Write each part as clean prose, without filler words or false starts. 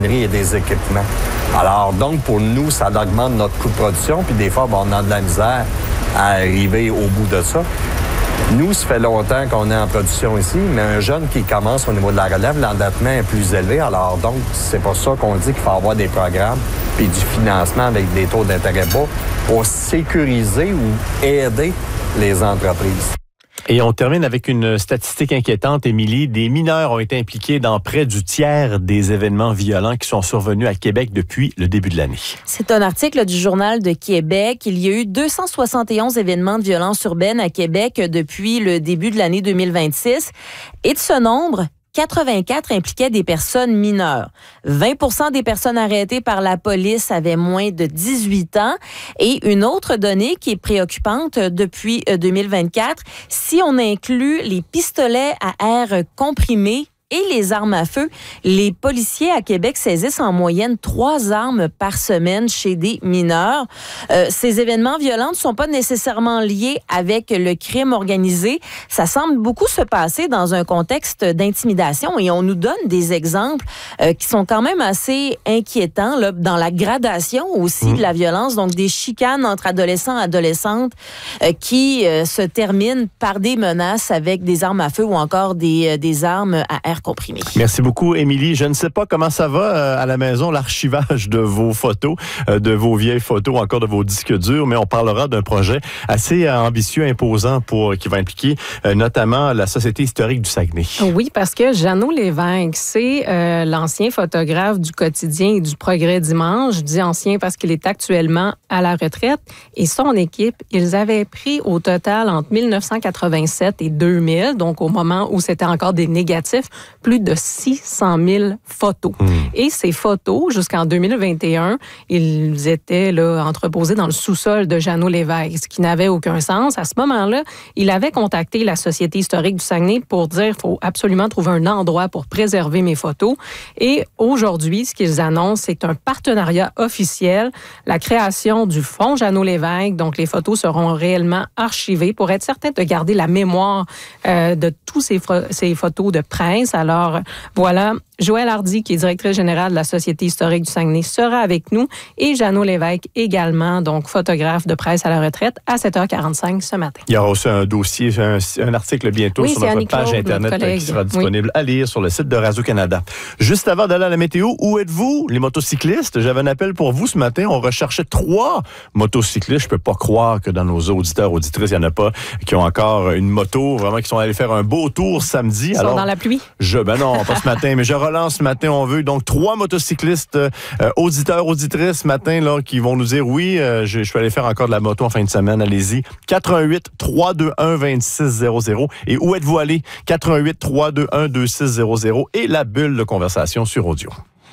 et des équipements. Alors, donc, pour nous, ça augmente notre coût de production, puis des fois, on a de la misère à arriver au bout de ça. Nous, ça fait longtemps qu'on est en production ici, mais un jeune qui commence au niveau de la relève, l'endettement est plus élevé. Alors, donc, c'est pour ça qu'on dit qu'il faut avoir des programmes puis du financement avec des taux d'intérêt bas pour sécuriser ou aider les entreprises. Et on termine avec une statistique inquiétante, Émilie. Des mineurs ont été impliqués dans près du tiers des événements violents qui sont survenus à Québec depuis le début de l'année. C'est un article du Journal de Québec. Il y a eu 271 événements de violence urbaine à Québec depuis le début de l'année 2026. Et de ce nombre, 84 impliquaient des personnes mineures. 20% des personnes arrêtées par la police avaient moins de 18 ans. Et une autre donnée qui est préoccupante depuis 2024, si on inclut les pistolets à air comprimé et les armes à feu, les policiers à Québec saisissent en moyenne 3 armes par semaine chez des mineurs. Ces événements violents ne sont pas nécessairement liés avec le crime organisé. Ça semble beaucoup se passer dans un contexte d'intimidation et on nous donne des exemples qui sont quand même assez inquiétants là, dans la gradation aussi de la violence. Donc, des chicanes entre adolescents et adolescentes qui se terminent par des menaces avec des armes à feu ou encore des armes à air comprimé. Merci beaucoup, Émilie. Je ne sais pas comment ça va à la maison, l'archivage de vos photos, de vos vieilles photos, encore de vos disques durs, mais on parlera d'un projet assez ambitieux, imposant qui va impliquer notamment la Société historique du Saguenay. Oui, parce que Jeannot Lévesque, c'est l'ancien photographe du Quotidien et du Progrès Dimanche. Je dis ancien parce qu'il est actuellement à la retraite. Et son équipe, ils avaient pris au total entre 1987 et 2000, donc au moment où c'était encore des négatifs, plus de 600 000 photos. Et ces photos, jusqu'en 2021, ils étaient là, entreposés dans le sous-sol de Jeannot Lévesque, ce qui n'avait aucun sens. À ce moment-là, il avait contacté la Société historique du Saguenay pour dire qu'il faut absolument trouver un endroit pour préserver mes photos. Et aujourd'hui, ce qu'ils annoncent, c'est un partenariat officiel, la création du Fonds Jeannot Lévesque. Donc, les photos seront réellement archivées pour être certain de garder la mémoire de tous ces photos de presse. Alors, voilà, Joëlle Hardy, qui est directrice générale de la Société historique du Saguenay, sera avec nous et Jeannot Lévesque également, donc photographe de presse à la retraite, à 7h45 ce matin. Il y aura aussi un dossier, un article bientôt sur notre page Internet qui sera disponible à lire sur le site de Radio-Canada. Juste avant d'aller à la météo, où êtes-vous, les motocyclistes? J'avais un appel pour vous ce matin. On recherchait 3 motocyclistes. Je peux pas croire que dans nos auditeurs, auditrices, il n'y en a pas qui ont encore une moto, vraiment qui sont allés faire un beau tour samedi. Ils sont dans la pluie? Ben non, pas ce matin, mais je relance ce matin, on veut donc 3 motocyclistes, auditeurs, auditrices ce matin, là, qui vont nous dire oui, je suis allé faire encore de la moto en fin de semaine, allez-y. 88-321-2600. Et où êtes-vous allé? 88-321-2600 et la bulle de conversation sur audio.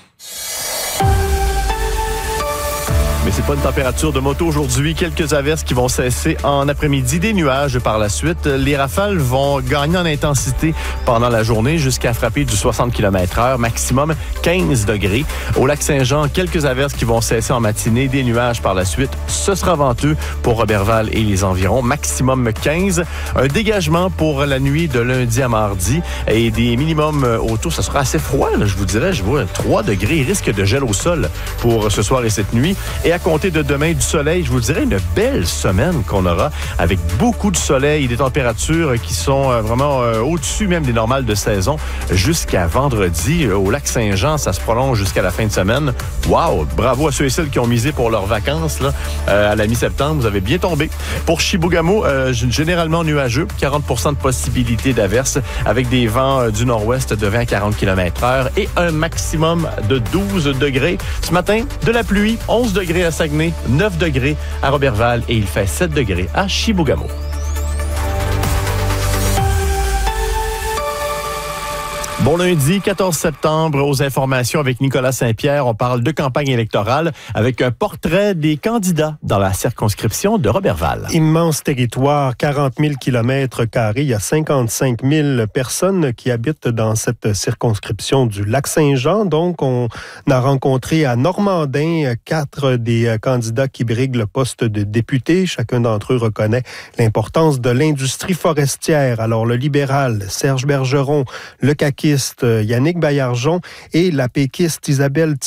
Mais c'est pas une température de moto aujourd'hui. Quelques averses qui vont cesser en après-midi. Des nuages par la suite. Les rafales vont gagner en intensité pendant la journée jusqu'à frapper du 60 km/h, maximum 15 degrés. Au lac Saint-Jean, quelques averses qui vont cesser en matinée. Des nuages par la suite. Ce sera venteux pour Roberval et les environs, maximum 15. Un dégagement pour la nuit de lundi à mardi et des minimums autour. Ça sera assez froid, là, je vous dirais. Je vois 3 degrés. Risque de gel au sol pour ce soir et cette nuit. Et à compter de demain, du soleil, je vous dirais une belle semaine qu'on aura avec beaucoup de soleil et des températures qui sont vraiment au-dessus même des normales de saison jusqu'à vendredi. Au lac Saint-Jean, ça se prolonge jusqu'à la fin de semaine. Wow! Bravo à ceux et celles qui ont misé pour leurs vacances là, à la mi-septembre. Vous avez bien tombé. Pour Chibougamau, généralement nuageux, 40% de possibilité d'averse avec des vents du nord-ouest de 20 à 40 km/h et un maximum de 12 degrés. Ce matin, de la pluie, 11 degrés à Saguenay, 9 degrés à Roberval et il fait 7 degrés à Chibougamau. Bon lundi, 14 septembre, aux informations avec Nicolas Saint-Pierre. On parle de campagne électorale avec un portrait des candidats dans la circonscription de Roberval. Immense territoire, 40 000 km². Il y a 55 000 personnes qui habitent dans cette circonscription du Lac-Saint-Jean. Donc, on a rencontré à Normandin 4 des candidats qui briguent le poste de député. Chacun d'entre eux reconnaît l'importance de l'industrie forestière. Alors, le libéral, Serge Bergeron, le caquiste, socialiste Yannick Baillargeon et la péquiste Isabelle